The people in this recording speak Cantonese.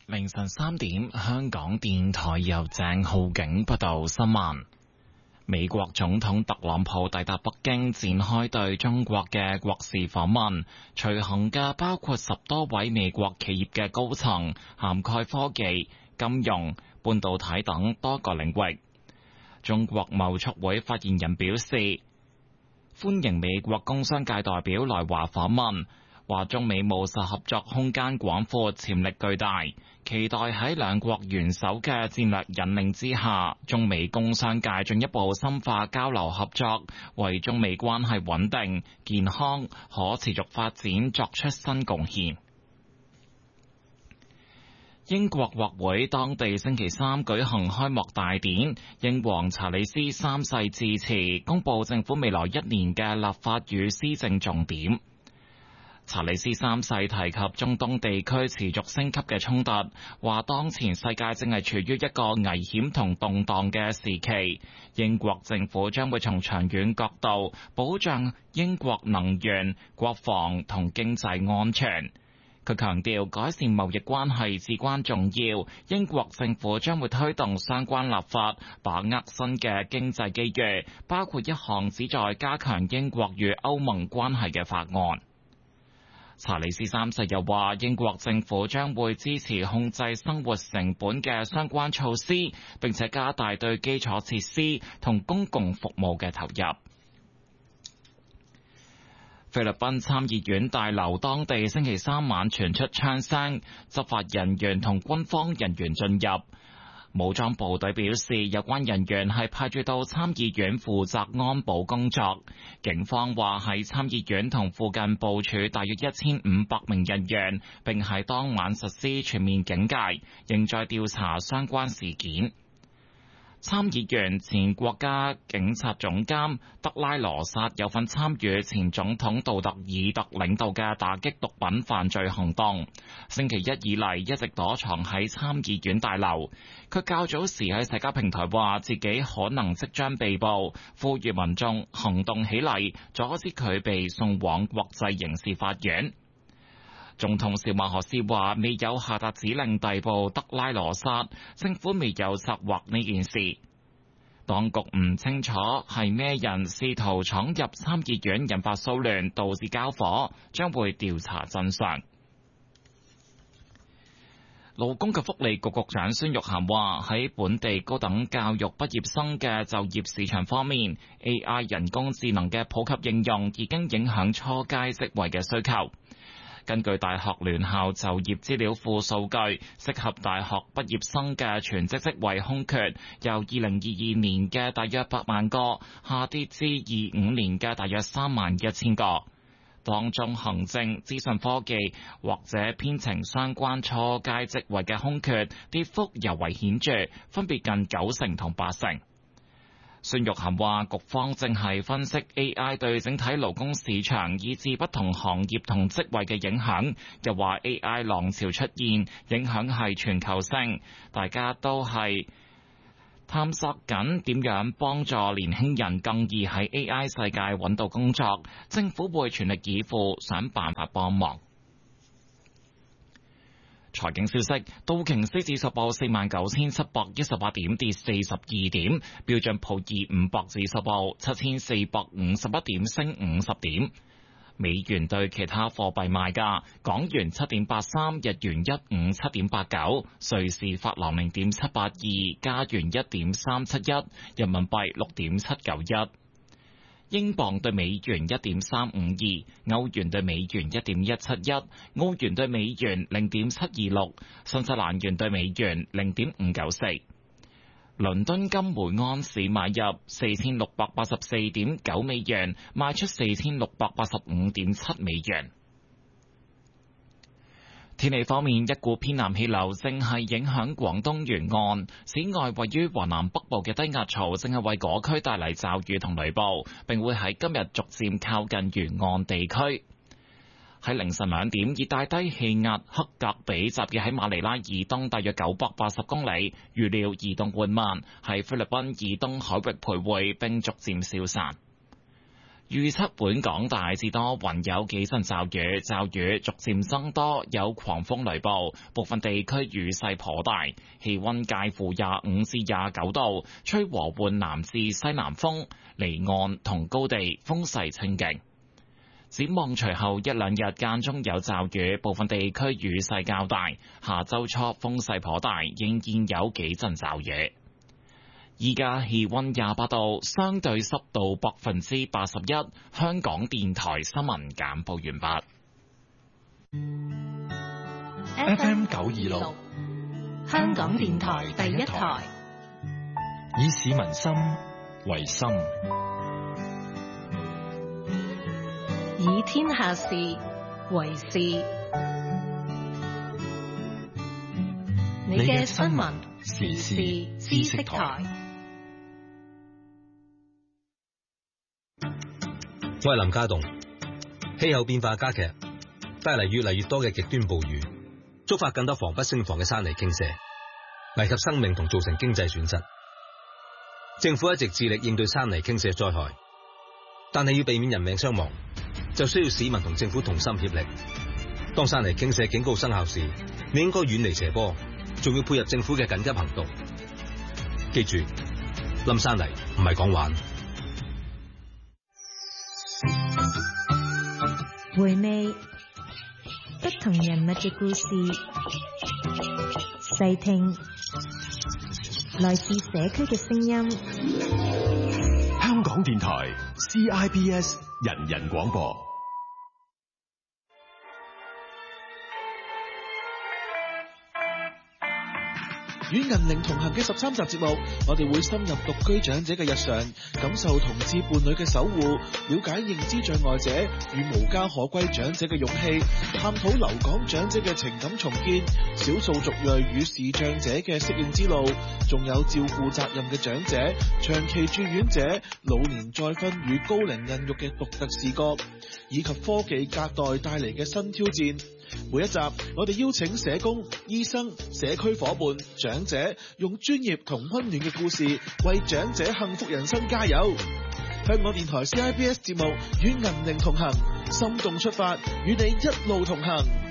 凌晨3點，香港電台由鄭浩景報道新聞。美國總統特朗普抵達北京，展開對中國嘅國事訪問。隨行嘅包括10多位美國企業嘅高層，涵蓋科技、金融、半導體等多個領域。中國貿促會發言人表示，歡迎美國工商界代表來華訪問，話中美務實合作空間廣闊，潛力巨大，期待喺兩國元首嘅戰略引領之下，中美工商界進一步深化交流合作，為中美關係穩定、健康、可持續發展作出新貢獻。英國國會當地星期三舉行開幕大典，英皇查理斯三世致辭，公布政府未來1年嘅立法與施政重點。查理斯三世提及中東地區持續升級嘅衝突，話當前世界正係處於一個危險同動盪嘅時期，英國政府將會從長遠角度保障英國能源、國防同經濟安全。佢強調改善貿易關係至關重要，英國政府將會推動相關立法，把握新嘅經濟機遇，包括一項旨在加強英國與歐盟關係嘅法案。查理斯三世又話，英國政府將會支持控制生活成本嘅相關措施，並且加大對基礎設施同公共服務嘅投入。菲律賓參議院大樓當地星期三晚傳出槍聲，執法人員同軍方人員進入。武裝部隊表示，有關人員係派駐到參議院負責安保工作。警方話喺參議院同附近部署大約1500名人員，並喺當晚實施全面警戒，仍在調查相關事件。參議員前國家警察總監德拉羅薩有份參與前總統杜特爾特領導嘅打擊毒品犯罪行動，星期一以嚟一直躲藏喺參議院大樓。佢較早時喺社交平台話自己可能即將被捕，呼籲民眾行動起嚟，阻止佢被送往國際刑事法院。總統小馬可斯話未有下達指令逮捕德拉羅薩，政府未有策劃呢件事。當局唔清楚係咩人試圖闖入參議院引發騷亂，導致交火，將會調查真相。勞工及福利局局長孫玉菡話喺本地高等教育畢業生嘅就業市場方面， AI 人工智能嘅普及應用已經影響初階職位嘅需求。根據大學聯校就業資料庫數據，適合大學畢業生嘅全職職位空缺，由2022年嘅大約8萬個，下跌至25年嘅大約31000個。當中行政、資訊科技或者編程相關初階職位嘅空缺，跌幅尤為顯著，分別近90%同80%。孫玉菡話，局方正係分析 AI 對整體勞工市場以至不同行業同職位嘅影響，又話 AI 浪潮出現，影響係全球性，大家都係探索緊點樣幫助年輕人更易喺 AI 世界揾到工作，政府會全力以赴想辦法幫忙。財經消息，道瓊斯指數報49718點，跌42點；標準普爾500指數報7451點，升50點。美元對其他貨幣賣價：港元7.83，日元157.89，瑞士法郎0.782，加元1.371，人民幣6.791。英鎊對美元1.352，歐元對美元1.171，澳元對美元0.726，新西蘭元對美元0.594。倫敦金每安士買入4684.9美元，賣出4685.7美元。天氣方面，一股偏南氣流正係影響廣東沿岸，此外位於華南北部嘅低壓槽正係為嗰區帶嚟驟雨同雷暴，並會喺今日逐漸靠近沿岸地區。喺凌晨2點，熱帶低氣壓克格比集結喺馬尼拉以東大約980公里，預料移動緩慢，喺菲律賓以東海域徘徊並逐漸消散。 預測本港大致多雲，有幾陣驟雨，驟雨逐漸增多，有狂風雷暴，部分地區雨勢頗大，氣溫介乎25至29度，吹和緩南至西南風，離岸同高地風勢清勁。展望隨後一兩日間中有驟雨，部分地區雨勢較大，下周初風勢頗大，仍然有幾陣驟雨。依家氣溫28度，相對濕度81%。香港電台新聞簡報完畢。FM 926，香港電台第一台，以市民心為心， 以天下事為事。你嘅新聞時事知識台。 我係林家棟。氣候變化加劇，帶嚟越嚟越多嘅極端暴雨，觸發更多防不勝防嘅山泥傾瀉，危及生命同造成經濟損失。政府一直致力應對山泥傾瀉災害，但係要避免人命傷亡，就需要市民同政府同心協力。當山泥傾瀉警告生效時，你應該遠離斜坡，仲要配合政府嘅緊急行動。記住，冧山泥唔係講玩。 回味不同人物嘅故事，細聽來自社區嘅聲音。 香港電台 CIBS 人人廣播。 與銀齡同行嘅13集節目，我哋會深入獨居長者嘅日常，感受同志伴侶嘅守護，了解認知障礙者與無家可歸長者嘅勇氣，探討留港長者嘅情感重建，少數族裔與視障者嘅適應之路，仲有照顧責任嘅長者、長期住院者、老年再婚與高齡孕育嘅獨特視角，以及科技隔代帶嚟嘅新挑戰。每一集我哋邀請社工、醫生、社區夥伴、長者，用專業同溫暖嘅故事為長者幸福人生加油。香港電台 CIBS 節目與銀齡同行，心動出發，與你一路同行。